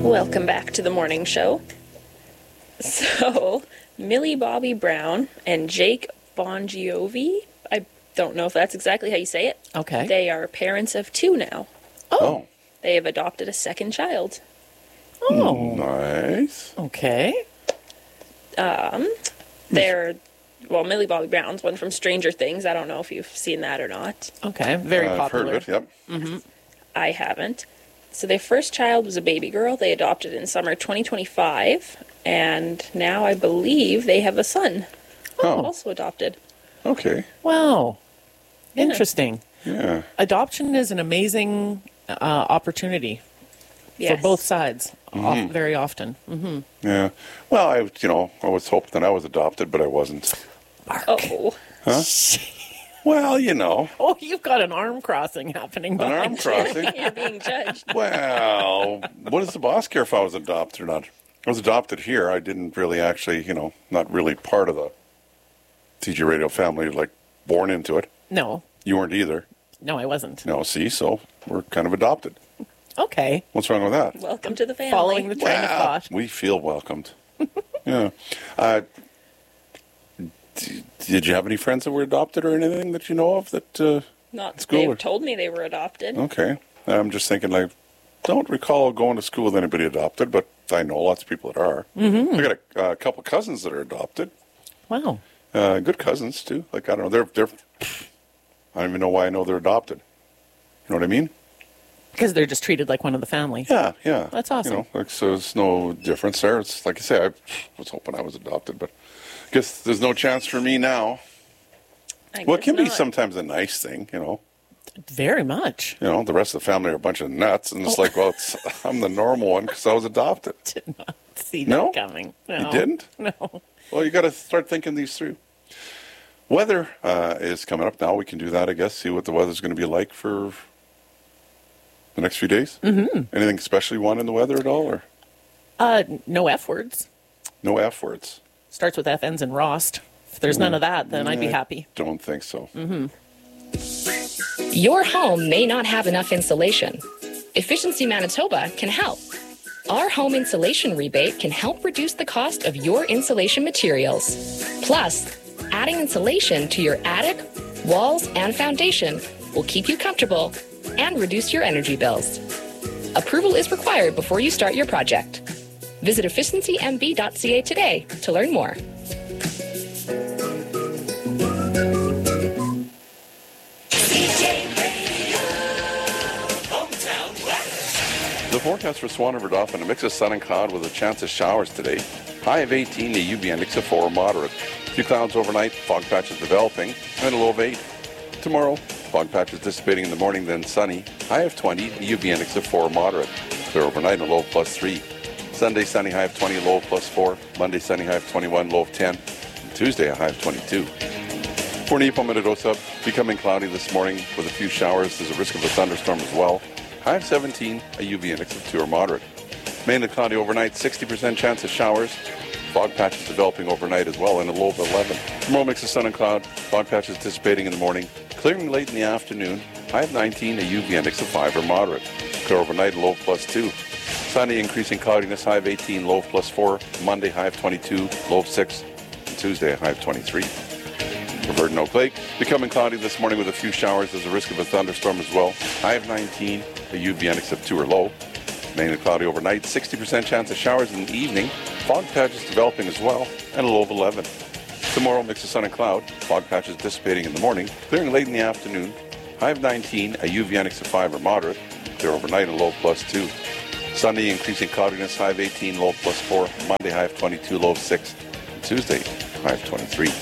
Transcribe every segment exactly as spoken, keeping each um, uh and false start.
Welcome back to the morning show. So, Millie Bobby Brown and Jake Bongiovi, I don't know if that's exactly how you say it. Okay. They are parents of two now. Oh. They have adopted a second child. Oh. Nice. Okay. They're, well, Millie Bobby Brown's one from Stranger Things. I don't know if you've seen that or not. Okay. Very Uh, I've popular. heard of it, yep. I haven't. So their first child was a baby girl. They adopted in summer twenty twenty-five. And now I believe they have a son. Oh, Also adopted. okay. Wow. Yeah. Interesting. Yeah. Adoption is an amazing uh, opportunity Yes. for both sides, of- very often. Mm-hmm. Yeah. Well, I, you know, I was hoping that I was adopted, but I wasn't. Oh. Well, you know, Oh, you've got an arm crossing happening an behind arm crossing. You're being judged. Well, what does the boss care if I was adopted or not? I was adopted here. I didn't really actually, you know, not really part of the T G Radio family, like born into it. No. You weren't either. No, I wasn't. No, see, so we're kind of adopted. Okay. What's wrong with that? Welcome to the family. Following the train of Wow, thought. we feel welcomed. Yeah. Uh, d- did you have any friends that were adopted or anything that you know of that? Uh, Not School they've or- told me they were adopted. okay. I'm just thinking, like, don't recall going to school with anybody adopted, but I know lots of people that are. Mm-hmm. I got a, a couple cousins that are adopted. Wow. Uh, good cousins too. Like I don't know, they're they're. I don't even know why I know they're adopted. You know what I mean? Because they're just treated like one of the family. Yeah, yeah. That's awesome. You know, like, so there's no difference there. It's like I say, I was hoping I was adopted, but I guess there's no chance for me now. I Well, it guess can be not. sometimes a nice thing, you know. Very much. You know, the rest of the family are a bunch of nuts, and it's Oh. like, well, it's, I'm the normal one because I was adopted. Did not see No? that coming. No. You didn't? No. Well, you got to start thinking these through. Weather uh, is coming up now. We can do that, I guess. See what the weather's going to be like for the next few days. Mm-hmm. Anything special you want in the weather at all, or Uh, no F words. no F words? Starts with F, ends in Rost. If there's none of that, then I'd be I happy. Don't think so. Your home may not have enough insulation. Efficiency Manitoba can help. Our home insulation rebate can help reduce the cost of your insulation materials. Plus, adding insulation to your attic, walls, and foundation will keep you comfortable and reduce your energy bills. Approval is required before you start your project. Visit efficiency m b dot c a today to learn more. The forecast for Swan River Dauphin, a mix of sun and cloud with a chance of showers today. High of eighteen, a U V index of four, moderate. Few clouds overnight, fog patches developing, and a low of eight. Tomorrow, fog patches dissipating in the morning, then sunny. High of twenty, a U V index of four, moderate. Clear overnight and a low of plus three. Sunday, sunny, high of twenty, low of plus four. Monday, sunny, high of twenty-one, low of ten. And Tuesday, a high of twenty-two. For Nipo Minidosa, becoming cloudy this morning with a few showers. There's a risk of a thunderstorm as well. High of seventeen, a U V index of two or moderate. Mainly cloudy overnight, sixty percent chance of showers. Fog patches developing overnight as well, and a low of eleven. Tomorrow mix of sun and cloud. Fog patches dissipating in the morning. Clearing late in the afternoon. High of nineteen, a U V index of five or moderate. Clear overnight, low of plus two. Sunday increasing cloudiness, high of eighteen, low of plus four. Monday, high of twenty-two, low of six. And Tuesday, a high of twenty-three. For Verdun Oak Lake, becoming cloudy this morning with a few showers. There's a risk of a thunderstorm as well. High of nineteen, a U V index of two or low. Mainly cloudy overnight, sixty percent chance of showers in the evening. Fog patches developing as well, and a low of eleven. Tomorrow, mix of sun and cloud. Fog patches dissipating in the morning, clearing late in the afternoon. High of nineteen, a U V index of five or moderate. Clear overnight, and a low of plus two. Sunday, increasing cloudiness, high of eighteen, low of plus four. Monday, high of twenty-two, low of six. And Tuesday, high of twenty-three.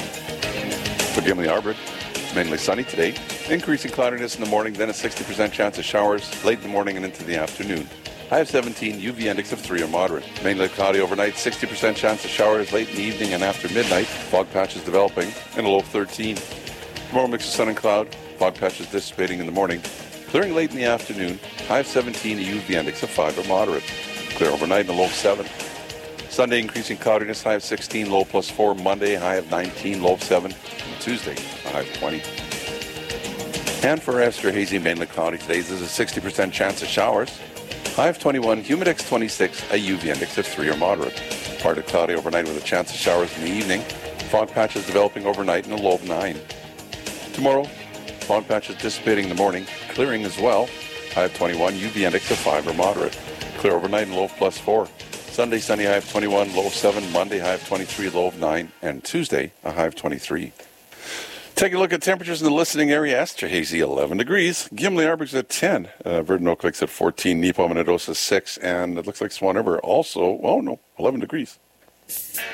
For Gimli Arbor, mainly sunny today. Increasing cloudiness in the morning, then a sixty percent chance of showers late in the morning and into the afternoon. High of seventeen, U V index of three or moderate. Mainly cloudy overnight, sixty percent chance of showers late in the evening and after midnight. Fog patches developing, and a low of thirteen. Tomorrow mix of sun and cloud. Fog patches dissipating in the morning. Clearing late in the afternoon. High of seventeen, a U V index of five or moderate. Clear overnight and a low of seven. Sunday increasing cloudiness, high of sixteen, low plus four. Monday, high of nineteen, low of seven. And Tuesday, a high of twenty. And for Esther, hazy, mainly cloudy today. There's a sixty percent chance of showers. High of twenty-one, Humidex twenty-six, a U V index of three or moderate. Partly cloudy overnight with a chance of showers in the evening. Fog patches developing overnight and a low of nine. Tomorrow, fog patches dissipating in the morning, clearing as well. High of twenty-one, U V index of five or moderate. Clear overnight and low of plus four. Sunday, sunny, high of twenty-one, low of seven. Monday, high of twenty-three, low of nine. And Tuesday, a high of twenty-three. Take a look at temperatures in the listening area. Esterhazy, eleven degrees. Gimli Arbor's at ten. Uh, Verdun Oak Lake's at fourteen. Nepo Manadosa, six. And it looks like Swan River also, oh no, eleven degrees.